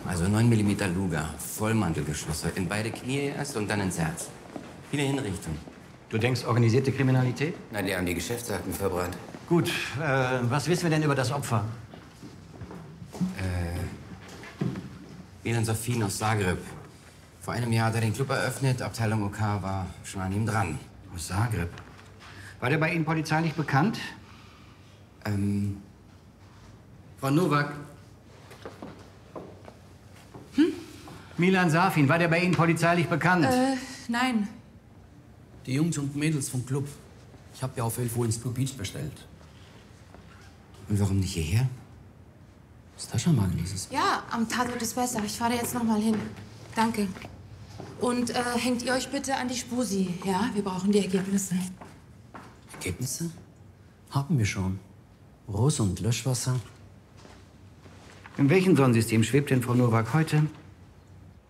Also 9 mm Luger, Vollmantelgeschosse, in beide Knie erst und dann ins Herz. Viele Hinrichtungen. Du denkst organisierte Kriminalität? Na, die haben die Geschäftsakten verbrannt. Gut, was wissen wir denn über das Opfer? Milan Sofin aus Zagreb. Vor einem Jahr hat er den Club eröffnet, Abteilung OK war schon an ihm dran. Aus Zagreb. War der bei Ihnen polizeilich bekannt? Frau Nowak. Milan Safin, war der bei Ihnen polizeilich bekannt? Nein. Die Jungs und Mädels vom Club. Ich habe ja auf 11 Uhr ins Blue Beach bestellt. Und warum nicht hierher? Ist das schon mal gelesen? Ja, am Tatort ist besser. Ich fahre jetzt noch mal hin. Danke. Und hängt ihr euch bitte an die Spusi, ja? Wir brauchen die Ergebnisse. Ergebnisse? Haben wir schon. Ruß und Löschwasser. In welchem Sonnensystem schwebt denn Frau Nowak heute?